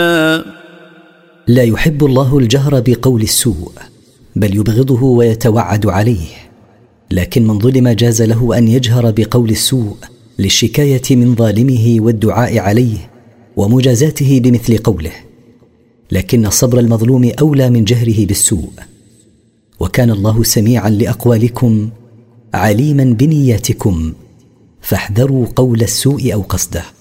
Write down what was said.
لا يحب الله الجهر بقول السوء، بل يبغضه ويتوعد عليه. لكن من ظلم جاز له أن يجهر بقول السوء للشكاية من ظالمه والدعاء عليه ومجازاته بمثل قوله، لكن صبر المظلوم أولى من جهره بالسوء. وكان الله سميعا لأقوالكم عليما بنياتكم، فاحذروا قول السوء أو قصده.